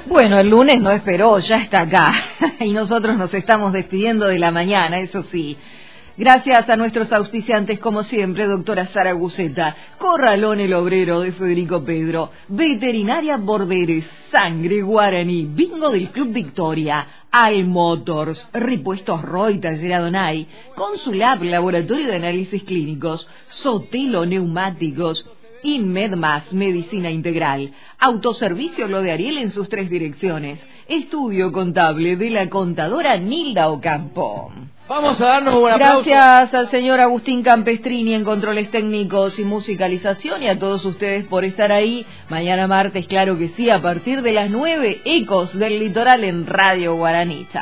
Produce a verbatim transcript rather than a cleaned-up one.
Bueno, el lunes no esperó, ya está acá. Y nosotros nos estamos despidiendo de la mañana, eso sí. Gracias a nuestros auspiciantes, como siempre, doctora Sara Guceta, Corralón el Obrero de Federico Pedro, Veterinaria Borderes, Sangre Guaraní, Bingo del Club Victoria, Al Motors, Repuestos Roy, Taller Adonai, Consulab, Laboratorio de Análisis Clínicos, Sotelo Neumáticos, Inmedmas, Medicina Integral, Autoservicio Lo de Ariel en sus tres direcciones, Estudio Contable de la contadora Nilda Ocampo. Vamos a darnos un aplauso. Gracias al señor Agustín Campestrini en controles técnicos y musicalización y a todos ustedes por estar ahí. Mañana martes, claro que sí, a partir de las nueve, Ecos del Litoral en Radio Guaraní.